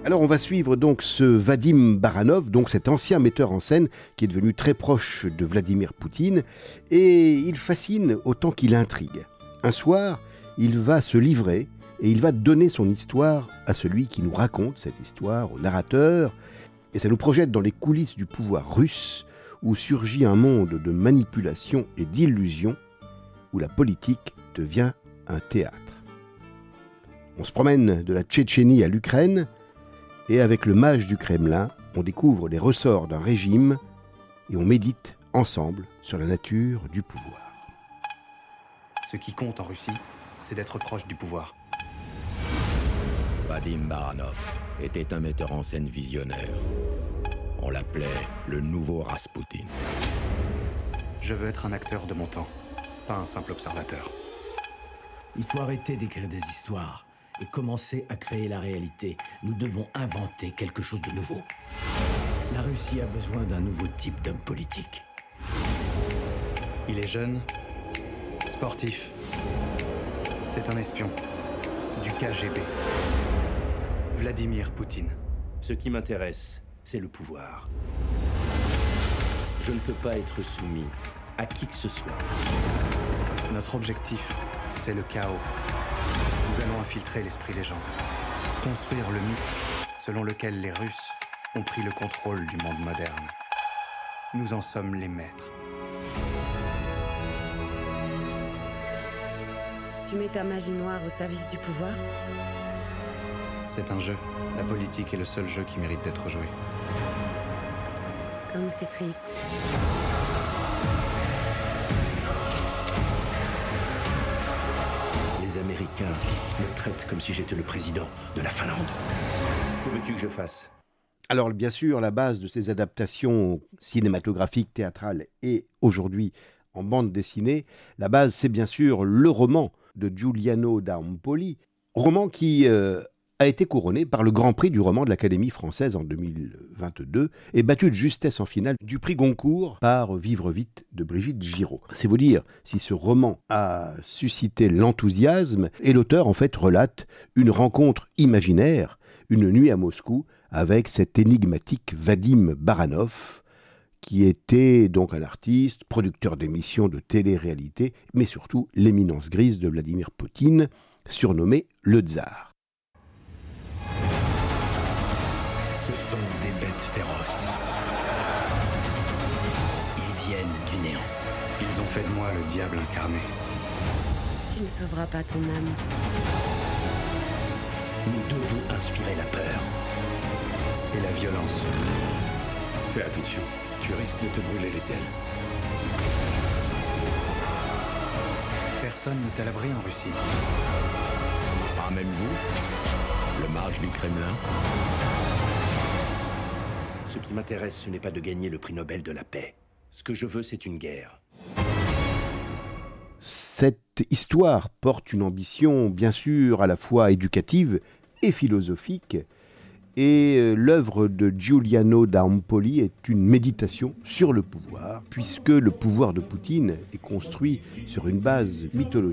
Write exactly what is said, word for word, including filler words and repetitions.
Alors on va suivre donc ce Vadim Baranov, donc cet ancien metteur en scène qui est devenu très proche de Vladimir Poutine, et il fascine autant qu'il intrigue. Un soir, il va se livrer et il va donner son histoire à celui qui nous raconte cette histoire, au narrateur, et ça nous projette dans les coulisses du pouvoir russe où surgit un monde de manipulation et d'illusion, où la politique devient un théâtre. On se promène de la Tchétchénie à l'Ukraine, et avec le mage du Kremlin, on découvre les ressorts d'un régime et on médite ensemble sur la nature du pouvoir. Ce qui compte en Russie, c'est d'être proche du pouvoir. Vadim Baranov était un metteur en scène visionnaire. On l'appelait le nouveau Rasputin. Je veux être un acteur de mon temps, pas un simple observateur. Il faut arrêter d'écrire des histoires et commencer à créer la réalité. Nous devons inventer quelque chose de nouveau. La Russie a besoin d'un nouveau type d'homme politique. Il est jeune, sportif. C'est un espion du K G B. Vladimir Poutine. Ce qui m'intéresse, c'est le pouvoir. Je ne peux pas être soumis à qui que ce soit. Notre objectif, c'est le chaos. Nous allons infiltrer l'esprit des gens, construire le mythe selon lequel les Russes ont pris le contrôle du monde moderne. Nous en sommes les maîtres. Tu mets ta magie noire au service du pouvoir ? C'est un jeu. La politique est le seul jeu qui mérite d'être joué. Comme c'est triste. Les Américains me traitent comme si j'étais le président de la Finlande. Que veux-tu que je fasse ? Alors bien sûr, la base de ces adaptations cinématographiques, théâtrales et aujourd'hui en bande dessinée, la base c'est bien sûr le roman de Giuliano da Empoli, roman qui euh, a été couronné par le Grand Prix du roman de l'Académie française en deux mille vingt-deux et battu de justesse en finale du prix Goncourt par Vivre vite de Brigitte Giraud. C'est vous dire si ce roman a suscité l'enthousiasme et l'auteur en fait relate une rencontre imaginaire, une nuit à Moscou avec cet énigmatique Vadim Baranov qui était donc un artiste, producteur d'émissions de télé-réalité, mais surtout l'éminence grise de Vladimir Poutine, surnommé le Tsar. Ce sont des bêtes féroces. Ils viennent du néant. Ils ont fait de moi le diable incarné. Tu ne sauveras pas ton âme. Nous devons inspirer la peur. Et la violence. Fais attention, tu risques de te brûler les ailes. Personne n'est à l'abri en Russie. Pas même vous, le mage du Kremlin. Ce qui m'intéresse, ce n'est pas de gagner le prix Nobel de la paix. Ce que je veux, c'est une guerre. Cette histoire porte une ambition, bien sûr, à la fois éducative et philosophique. Et l'œuvre de Giuliano da Empoli est une méditation sur le pouvoir, puisque le pouvoir de Poutine est construit sur une base mythologique.